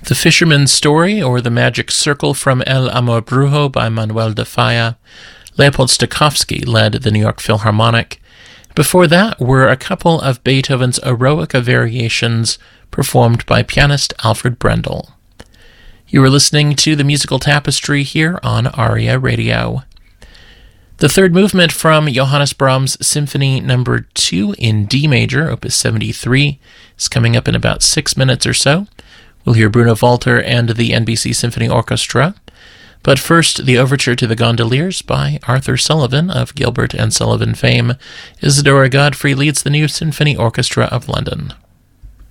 The Fisherman's Story, or The Magic Circle from El Amor Brujo by Manuel de Falla. Leopold Stokowski led the New York Philharmonic. Before that were a couple of Beethoven's Eroica variations performed by pianist Alfred Brendel. You were listening to the Musical Tapestry here on ARIA Radio. The third movement from Johannes Brahms' Symphony No. 2 in D major, Opus 73, is coming up in about 6 minutes or so. We'll hear Bruno Walter and the NBC Symphony Orchestra. But first, the overture to the Gondoliers by Arthur Sullivan of Gilbert and Sullivan fame. Isadora Godfrey leads the New Symphony Orchestra of London.